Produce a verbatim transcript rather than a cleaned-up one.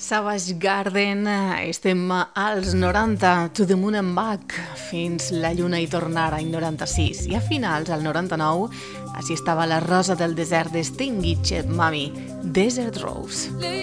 Savage Garden, estem als noranta, To the Moon and Back, fins la lluna i tornar, any noranta-sis. I a finals, al noranta-nou, així estava la rosa del desert de Sting i Chet Mami, Desert Rose.